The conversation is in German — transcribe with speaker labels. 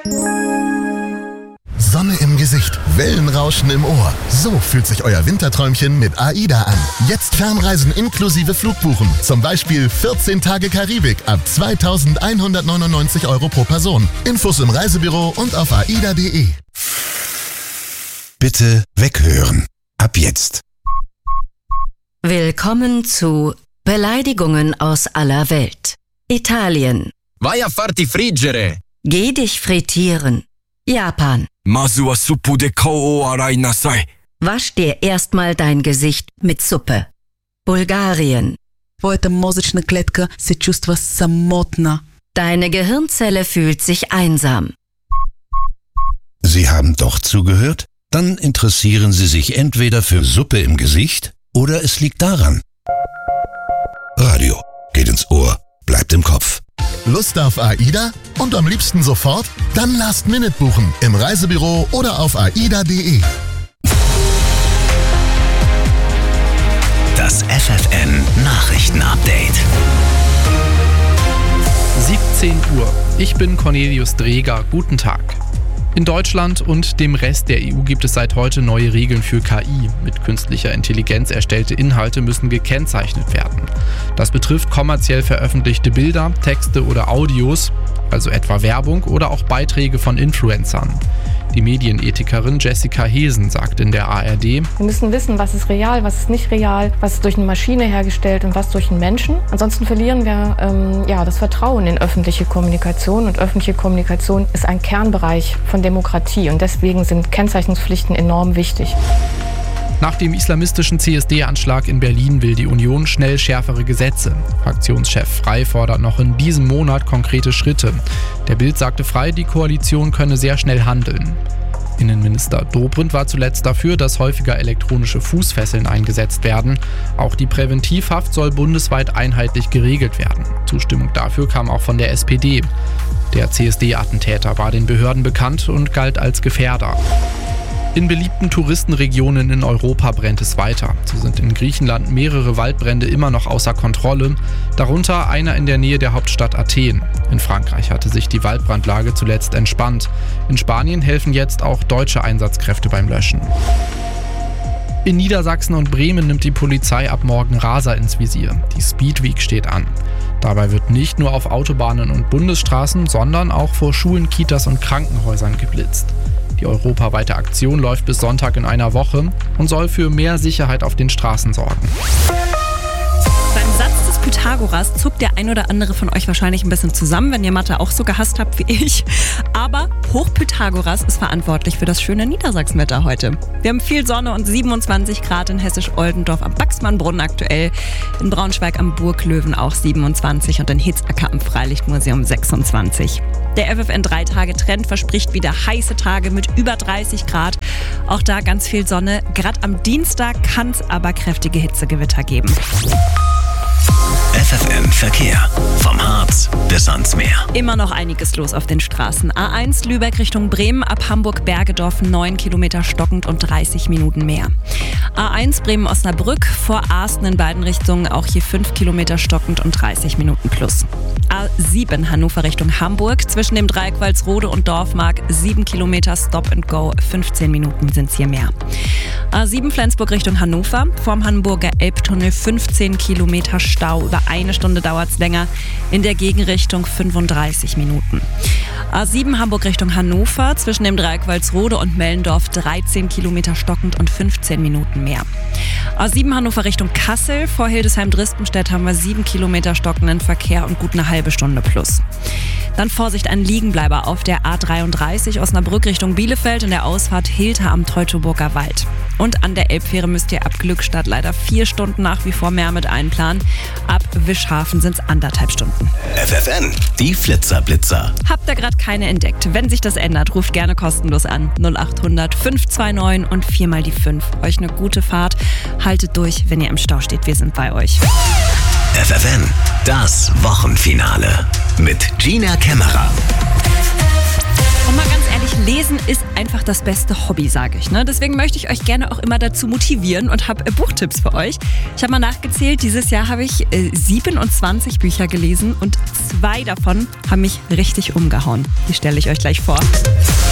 Speaker 1: Sonne im Gesicht, Wellenrauschen im Ohr. So fühlt sich euer Winterträumchen mit AIDA an. Jetzt Fernreisen inklusive Flugbuchen. Zum Beispiel 14 Tage Karibik ab 2.199 € pro Person. Infos im Reisebüro und auf aida.de.
Speaker 2: Bitte weghören. Ab jetzt.
Speaker 3: Willkommen zu Beleidigungen aus aller Welt. Italien.
Speaker 4: Vai a farti friggere.
Speaker 3: Geh dich frittieren. Japan.
Speaker 4: Masu wa suppu de kou o arai nasai.
Speaker 3: Wasch dir erstmal dein Gesicht mit Suppe. Bulgarien.
Speaker 5: Твоята мозъчна клетка се чувства самотна.
Speaker 3: Deine Gehirnzelle fühlt sich einsam.
Speaker 2: Sie haben doch zugehört? Dann interessieren Sie sich entweder für Suppe im Gesicht oder es liegt daran. Radio geht ins Ohr, bleibt im Kopf.
Speaker 1: Lust auf AIDA? Und am liebsten sofort? Dann Last Minute buchen im Reisebüro oder auf aida.de.
Speaker 6: Das FFN Nachrichtenupdate.
Speaker 7: 17 Uhr. Ich bin Cornelius Dreger. Guten Tag. In Deutschland und dem Rest der EU gibt es seit heute neue Regeln für KI. Mit künstlicher Intelligenz erstellte Inhalte müssen gekennzeichnet werden. Das betrifft kommerziell veröffentlichte Bilder, Texte oder Audios, also etwa Werbung oder auch Beiträge von Influencern. Die Medienethikerin Jessica Hesen sagt in der ARD:
Speaker 8: Wir müssen wissen, was ist real, was ist nicht real, was ist durch eine Maschine hergestellt und was durch einen Menschen. Ansonsten verlieren wir das Vertrauen in öffentliche Kommunikation. Und öffentliche Kommunikation ist ein Kernbereich von Demokratie. Und deswegen sind Kennzeichnungspflichten enorm wichtig.
Speaker 7: Nach dem islamistischen CSD-Anschlag in Berlin will die Union schnell schärfere Gesetze. Fraktionschef Frey fordert noch in diesem Monat konkrete Schritte. Der Bild sagte Frey, die Koalition könne sehr schnell handeln. Innenminister Dobrindt war zuletzt dafür, dass häufiger elektronische Fußfesseln eingesetzt werden. Auch die Präventivhaft soll bundesweit einheitlich geregelt werden. Zustimmung dafür kam auch von der SPD. Der CSD-Attentäter war den Behörden bekannt und galt als Gefährder. In beliebten Touristenregionen in Europa brennt es weiter. So sind in Griechenland mehrere Waldbrände immer noch außer Kontrolle, darunter einer in der Nähe der Hauptstadt Athen. In Frankreich hatte sich die Waldbrandlage zuletzt entspannt. In Spanien helfen jetzt auch deutsche Einsatzkräfte beim Löschen. In Niedersachsen und Bremen nimmt die Polizei ab morgen Raser ins Visier. Die Speed Week steht an. Dabei wird nicht nur auf Autobahnen und Bundesstraßen, sondern auch vor Schulen, Kitas und Krankenhäusern geblitzt. Die europaweite Aktion läuft bis Sonntag in einer Woche und soll für mehr Sicherheit auf den Straßen sorgen.
Speaker 9: Beim Satz des Pythagoras zuckt der ein oder andere von euch wahrscheinlich ein bisschen zusammen, wenn ihr Mathe auch so gehasst habt wie ich. Aber Hochpythagoras ist verantwortlich für das schöne Niedersachsenwetter heute. Wir haben viel Sonne und 27 Grad in Hessisch-Oldendorf am Baxmannbrunnen aktuell, in Braunschweig am Burglöwen auch 27 und in Hitzacker am Freilichtmuseum 26. Der FFN 3-Tage-Trend verspricht wieder heiße Tage mit über 30 Grad. Auch da ganz viel Sonne. Gerade am Dienstag kann es aber kräftige Hitzegewitter geben.
Speaker 6: FFN Verkehr. Vom Harz bis ans Meer.
Speaker 9: Immer noch einiges los auf den Straßen. A1 Lübeck Richtung Bremen, ab Hamburg-Bergedorf 9 Kilometer stockend und 30 Minuten mehr. A1 Bremen-Osnabrück, vor Asten in beiden Richtungen auch hier 5 Kilometer stockend und 30 Minuten plus. A7 Hannover Richtung Hamburg, zwischen dem Dreieck Walsrode und Dorfmark 7 Kilometer Stop and Go, 15 Minuten sind es hier mehr. A7 Flensburg Richtung Hannover, vorm Hamburger Elbtunnel 15 Kilometer Stau, über eine Stunde dauert es länger, in der Gegenrichtung 35 Minuten. A7 Hamburg Richtung Hannover, zwischen dem Dreieck Walsrode und Mellendorf 13 Kilometer stockend und 15 Minuten mehr. A7 Hannover Richtung Kassel, vor Hildesheim-Dristenstedt haben wir 7 Kilometer stockenden Verkehr und gut eine halbe Stunde plus. Dann Vorsicht, ein Liegenbleiber auf der A33 Osnabrück Richtung Bielefeld in der Ausfahrt Hilter am Teutoburger Wald. Und an der Elbfähre müsst ihr ab Glückstadt leider 4 Stunden nach wie vor mehr mit einplanen. Ab Wischhafen sind es 1,5 Stunden.
Speaker 6: FFN, die Flitzer-Blitzer.
Speaker 9: Habt ihr gerade keine entdeckt? Wenn sich das ändert, ruft gerne kostenlos an. 0800 529 und 4 mal die 5. Euch eine gute Fahrt. Haltet durch, wenn ihr im Stau steht. Wir sind bei euch.
Speaker 6: FFN, das Wochenfinale mit Gina Kämmerer.
Speaker 9: Und mal ganz ehrlich, Lesen ist einfach das beste Hobby, sage ich. Ne? Deswegen möchte ich euch gerne auch immer dazu motivieren und habe Buchtipps für euch. Ich habe mal nachgezählt, dieses Jahr habe ich 27 Bücher gelesen und 2 davon haben mich richtig umgehauen. Die stelle ich euch gleich vor.